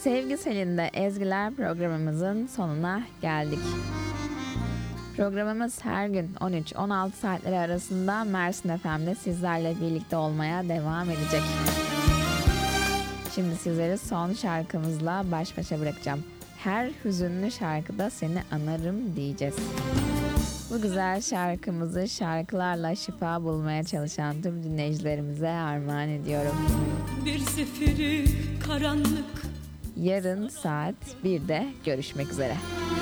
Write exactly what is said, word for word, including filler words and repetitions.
Sevgi Selin'de Ezgiler programımızın sonuna geldik. Programımız her gün on üç on altı saatleri arasında Mersin F M'de sizlerle birlikte olmaya devam edecek. Şimdi sizleri son şarkımızla baş başa bırakacağım. Her hüzünlü şarkıda seni anarım diyeceğiz. Bu güzel şarkımızı şarkılarla şifa bulmaya çalışan tüm dinleyicilerimize armağan ediyorum. Bir zifiri karanlık. Yarın saat birde görüşmek üzere.